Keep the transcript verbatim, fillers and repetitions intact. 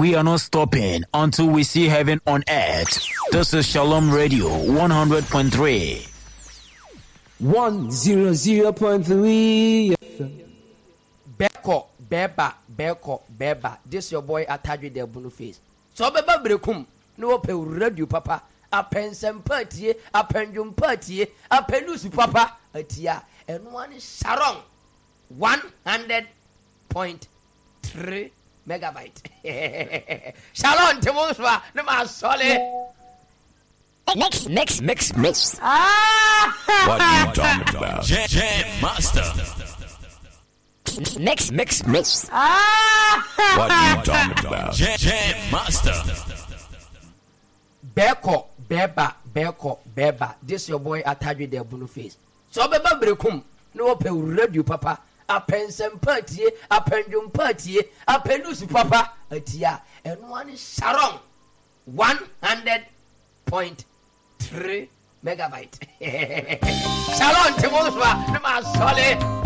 we are not stopping until we see heaven on earth. This is Shalom Radio one hundred point three. one hundred point three. Beko, Beba, Beko, Beba. This your boy Atadri de Boniface. So Beba Brekum, no pe radio papa. A pen some party, a pendulum party, a pelusi papa, a tia, and one is Sharon. one hundred point three megabyte. Shalom, Timoswa, no more solid. Mix, mix, mix, mix. Ah! What are you talking about? Jam, jam master. Mix, mix, mix. Ah! What are you talking about? Jam, jam master. Beko, Beba, Beko, Beba. This your boy Atadri de Boniface. So Beba Brekum, no pe radio papa. A pen some party, a pendulum party, a pelusi papa, a tia, and one is Sharon. one hundred point three megabyte. Shalom, Timoswa, no more solid.